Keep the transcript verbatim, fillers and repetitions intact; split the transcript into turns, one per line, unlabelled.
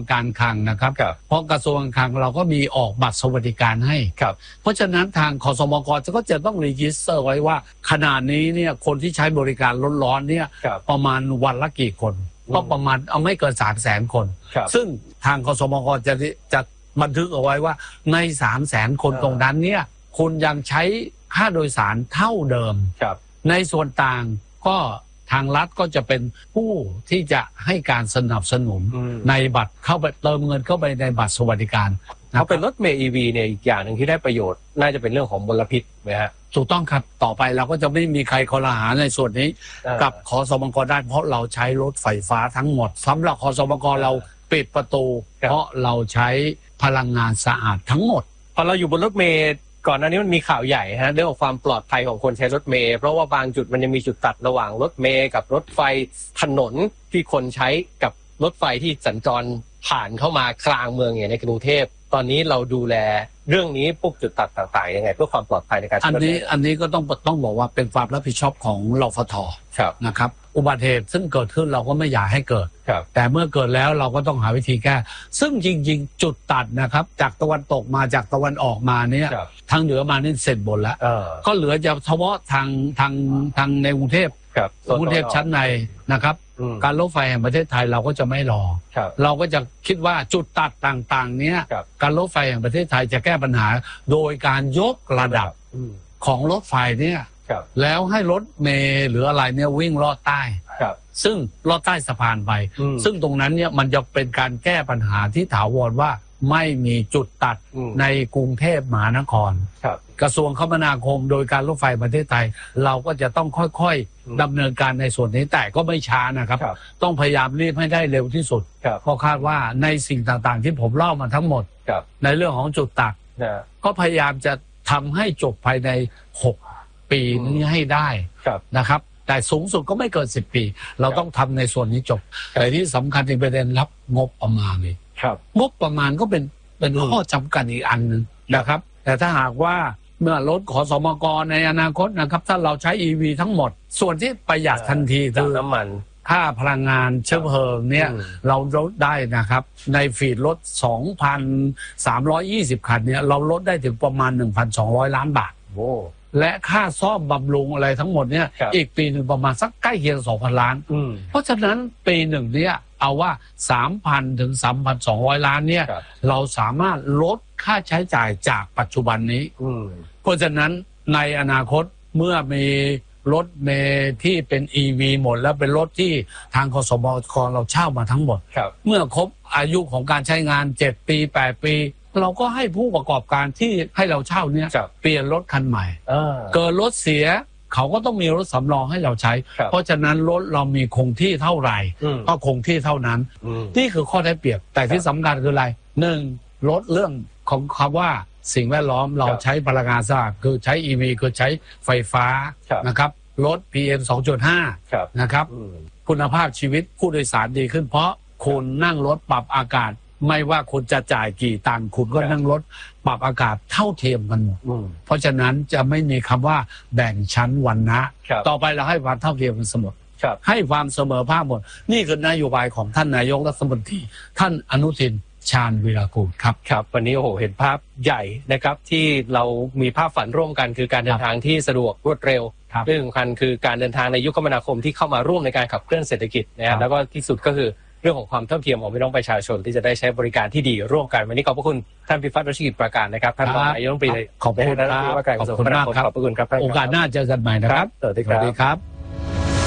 การคลังนะครับเพราะกระทรวงการคลังเราก็มีออกบัตรสวัสดิการให้เพราะฉะนั้นทางคสมกก็จะต้องรีจิสเตอร์ไว้ว่าขนาดนี้เนี่ยคนที่ใช้บริการรถร้อนเนี่ยประมาณวันละกี่คนก็ประมาณเอาไม่เกินสามแสนคนซึ่งทางคสมกจะจะบันทึกเอาไว้ว่าในสามแสนคนตรงนั้นเนี่ยคุณยังใช้ค่าโดยสารเท่าเดิมในส่วนต่างก็ทางรัฐก็จะเป็นผู้ที่จะให้การสนับสนุนในบัตรเข้าไปเติมเงินเข้าไปในบัตรสวัสดิการ
เขาเป็นรถเมล์ อี วี เนี่ยอีกอย่างหนึ่งที่ได้ประโยชน์น่าจะเป็นเรื่องของมลพิษไหมฮะ
ถูกต้องครับต่อไปเราก็จะไม่มีใครคอรหาในส่วนนี้กับคสมกได้เพราะเราใช้รถไฟฟ้าทั้งหมดสำหรับคสมกเราปิดประตูเพราะเราใช้พลังงานสะอาดทั้งหมด
พอเราอยู่บนรถเมล์ก่อนหน้านี้มันมีข่าวใหญ่ฮะเรื่องของความปลอดภัยของคนใช้รถเมล์เพราะว่าบางจุดมันยังมีจุดตัดระหว่างรถเมล์กับรถไฟถนนที่คนใช้กับรถไฟที่สัญจรผ่านเข้ามากลางเมืองอย่างในกรุงเทพตอนนี้เราดูแลเรื่องนี้พวกจุดตัดต่างๆยังไงเพื่อความปลอดภัยในการ
อันนี้อันนี้ก็ต้องต้องบอกว่าเป็นความรับผิดชอบของรฟท.นะครับอุบัติเหตุซึ่งเกิดขึ้นเราก็ไม่อยากให้เกิดแต่เมื่อเกิดแล้วเราก็ต้องหาวิธีแก้ซึ่งจริงๆจุดตัดนะครับจากตะวันตกมาจากตะวันออกมาเนี่ยทางเหนือมานี่เสร็จหมดแล้วก็เหลือจะเฉพาะทางทางทางในกรุงเทพกรุงเทพชั้นในนะครับการรถไฟแห่งประเทศไทยเราก็จะไม่รอเราก็จะคิดว่าจุดตัดต่างๆเนี้ยการรถไฟแห่งประเทศไทยจะแก้ปัญหาโดยการยกระดับของรถไฟเนี่ยแล้วให้รถเมล์หรืออะไรเนี่ยวิ่งลอดใต้ซึ่งลอดใต้สะพานไปซึ่งตรงนั้นเนี่ยมันจะเป็นการแก้ปัญหาที่ถาวรว่าไม่มีจุดตัดในกรุงเทพมหานครกระทรวงคมนาคมโดยการรถไฟประเทศไทยเราก็จะต้องค่อยๆดำเนินการในส่วนนี้แต่ก็ไม่ช้านะครับต้องพยายามรีบให้ได้เร็วที่สุดเพราะคาดว่าในสิ่งต่างๆที่ผมเล่ามาทั้งหมดในเรื่องของจุดตัดก็พยายามจะทำให้จบภายในหกปีนี้ให้ได้นะครับแต่สูงสุดก็ไม่เกินสิบปีเราต้องทำในส่วนนี้จบแต่ที่สำคัญในประเด็นรับงบประมาณเลยงบประมาณก็เป็นเป็นข้อจำกัดอีกอันนึงนะครับแต่ถ้าหากว่าเมื่อรถขสมกในอนาคตนะครับถ้าเราใช้ อี วี ทั้งหมดส่วนที่ประหยัดทันทีคือ
น้ำมัน
ค่าพลังงานเชื้อเพลิงเนี่ยเราลดได้นะครับในฟีดรถ สองพันสามร้อยยี่สิบ คันเนี่ยเราลดได้ถึงประมาณ หนึ่งพันสองร้อย ล้านบาทและค่าซ่อมบำรุงอะไรทั้งหมดเนี่ยอีกปีหนึ่งประมาณสักใกล้เคียง สองพัน ล้านเพราะฉะนั้นปีหนึ่งเนี่ยเอาว่า สามพัน ถึง สามพันสองร้อย ล้านเนี่ยเราสามารถลดค่าใช้จ่ายจากปัจจุบันนี้เพราะฉะนั้นในอนาคตเมื่อมีรถเมล์ที่เป็น อี วี หมดแล้วเป็นรถที่ทางคสมกเราเช่ามาทั้งหมดเมื่อครบอายุของการใช้งานเจ็ดปีแปดปีเราก็ให้ผู้ประกอบการที่ให้เราเช่าเนี่ยเปลี่ยนรถคันใหม่เกิดรถเสียเขาก็ต้องมีรถสำรองให้เราใช้เพราะฉะนั้นรถเรามีคงที่เท่าไหร่ก็คงที่เท่านั้นนี่คือข้อได้เปรียบแต่ที่สำคัญคืออะไรหนึ่งลดเรื่องของคำว่าสิ่งแวดล้อมเราใช้พลังงานสะอาดคือใช้ อี วี คือใช้ไฟฟ้านะครับลด พี เอ็ม สองจุดห้า นะครับคุณภาพชีวิตผู้โดยสารดีขึ้นเพราะคุณนั่งรถปรับอากาศไม่ว่าคุณจะจ่ายกี่ตังค์คุณก็นั่งรถปรับอากาศเท่าเทียมกันหมดเพราะฉะนั้นจะไม่มีคำว่าแบ่งชั้นวรรณะต่อไปเราให้ความเท่าเทียมกันเสมอให้ความเสมอภาคหมดนี่คือนโยบายของท่านนายกรัฐมนตรีท่านอนุทินชาญวีรกูลครับ
ครับวันนี้โอ้โหเห็นภาพใหญ่นะครับที่เรามีภาพฝันร่วมกันคือการเดินทางที่สะดวกรวดเร็วเรื่องสำคัญคือการเดินทางในยุคคมนาคมที่เข้ามาร่วมในการขับเคลื่อนเศรษฐกิจนะครับแล้วก็ที่สุดก็คือเรื่องของความเท่าเทียมของพี่น้องประชาชนที่จะได้ใช้บริการที่ดีร่วมกันวันนี้ขอบพระคุณท่านพิพัฒน์ รัชกิจประการนะครับท่านรองนายกรัฐมนตรี
ขอบคุณครับขอบคุณมากครับ
ขอบคุณครับ
โอกาสหน้าเจอกันใหม่นะครับ
สวัสดีครับ